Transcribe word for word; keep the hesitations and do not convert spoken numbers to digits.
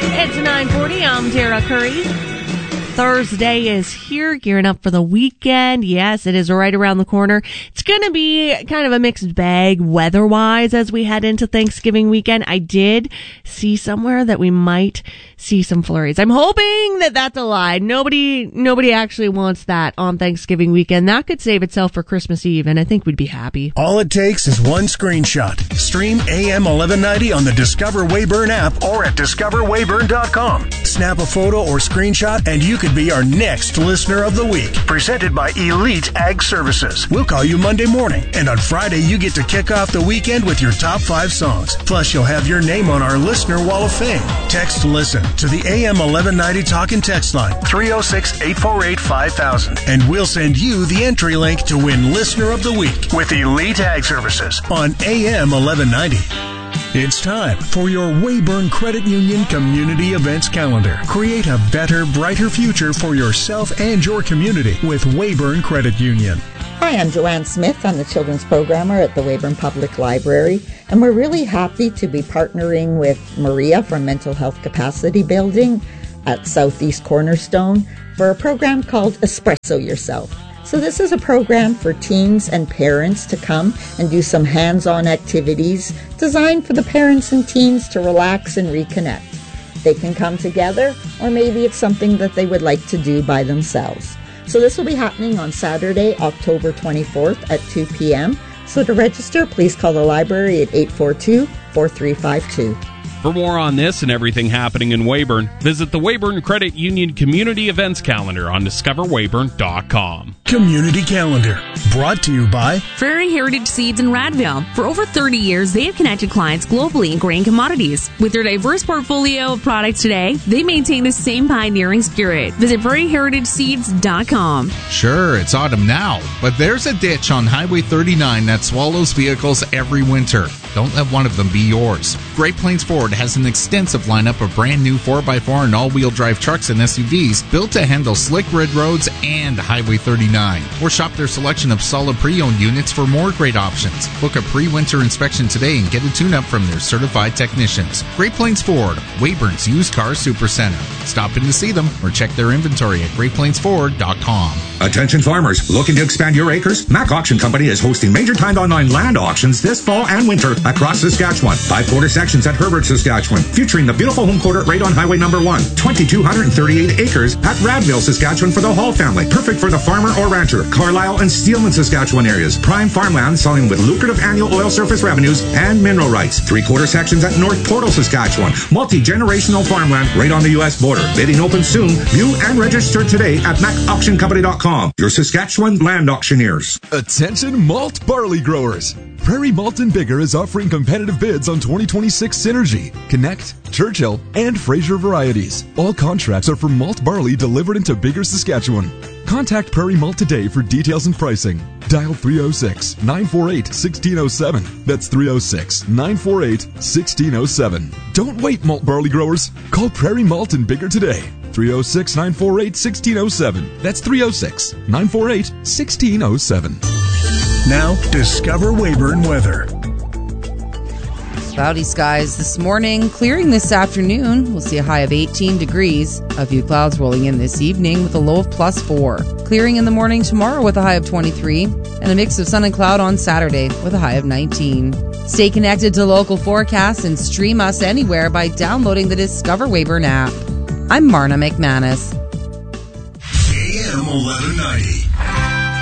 It's nine forty. I'm Tara Curry. Thursday is here, gearing up for the weekend. Yes, it is right around the corner. It's going to be kind of a mixed bag weather-wise as we head into Thanksgiving weekend. I did see somewhere that we might see some flurries. I'm hoping that that's a lie. Nobody, nobody actually wants that on Thanksgiving weekend. That could save itself for Christmas Eve, and I think we'd be happy. All it takes is one screenshot. Stream A M eleven ninety on the Discover Weyburn app or at discover weyburn dot com. Snap a photo or screenshot, and you could be our next Listener of the Week. Presented by Elite Ag Services. We'll call you Monday morning, and on Friday you get to kick off the weekend with your top five songs. Plus, you'll have your name on our Listener Wall of Fame. Text LISTEN to the A M eleven ninety Talk and Text line three oh six, eight four eight, five thousand, and we'll send you the entry link to win Listener of the Week with Elite Ag Services on A M eleven ninety. It's time for your Weyburn Credit Union Community Events Calendar. Create a better, brighter future for yourself and your community with Weyburn Credit Union. Hi, I'm Joanne Smith. I'm the children's programmer at the Weyburn Public Library, and we're really happy to be partnering with Maria from Mental Health Capacity Building at Southeast Cornerstone for a program called Espresso Yourself. So this is a program for teens and parents to come and do some hands-on activities designed for the parents and teens to relax and reconnect. They can come together, or maybe it's something that they would like to do by themselves. So this will be happening on Saturday, October twenty-fourth at two p.m. So to register, please call the library at eight four two, four three five two. For more on this and everything happening in Weyburn, visit the Weyburn Credit Union Community Events Calendar on discover weyburn dot com. Community Calendar, brought to you by Prairie Heritage Seeds in Radville. For over thirty years, they have connected clients globally in grain commodities. With their diverse portfolio of products today, they maintain the same pioneering spirit. Visit prairie heritage seeds dot com. Sure, it's autumn now, but there's a ditch on Highway thirty-nine that swallows vehicles every winter. Don't let one of them be yours. Great Plains Ford has an extensive lineup of brand new four by four and all-wheel drive trucks and S U Vs built to handle slick red roads and Highway thirty-nine. Or shop their selection of solid pre-owned units for more great options. Book a pre-winter inspection today and get a tune-up from their certified technicians. Great Plains Ford, Weyburn's used car supercenter. Stop in to see them or check their inventory at great plains ford dot com. Attention farmers, looking to expand your acres? Mac Auction Company is hosting major timed online land auctions this fall and winter across Saskatchewan. Five quarter sections at Herbert, Saskatchewan, featuring the beautiful home quarter right on Highway number one. two thousand two hundred thirty-eight acres at Radville, Saskatchewan for the Hall family. Perfect for the farmer or rancher. Carlisle and Steelman, Saskatchewan areas. Prime farmland selling with lucrative annual oil surface revenues and mineral rights. Three quarter sections at North Portal, Saskatchewan. Multi-generational farmland right on the U S border. Bidding open soon. View and register today at mac auction company dot com. Your Saskatchewan land auctioneers. Attention malt barley growers. Prairie Malt and Bigger is offering competitive bids on twenty twenty-six Synergy, Connect, Churchill, and Fraser varieties. All contracts are for malt barley delivered into Bigger, Saskatchewan. Contact Prairie Malt today for details and pricing. Dial three oh six, nine four eight, one six oh seven. That's three oh six, nine four eight, one six oh seven. Don't wait, malt barley growers. Call Prairie Malt and Bigger today. three oh six, nine four eight, one six oh seven. That's three oh six, nine four eight, one six oh seven. Now, Discover Weyburn weather. Cloudy skies this morning, clearing this afternoon. We'll see a high of eighteen degrees. A few clouds rolling in this evening with a low of plus four. Clearing in the morning tomorrow with a high of twenty-three. And a mix of sun and cloud on Saturday with a high of nineteen. Stay connected to local forecasts and stream us anywhere by downloading the Discover Weyburn app. I'm Marna McManus. A M eleven ninety.